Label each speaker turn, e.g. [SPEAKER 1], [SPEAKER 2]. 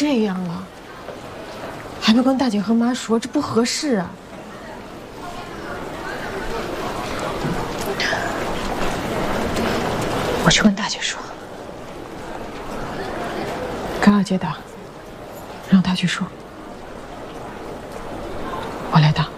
[SPEAKER 1] 这样了，还不跟大姐和妈说，这不合适啊。我去跟大姐说，给二姐打，让她去说，我来打。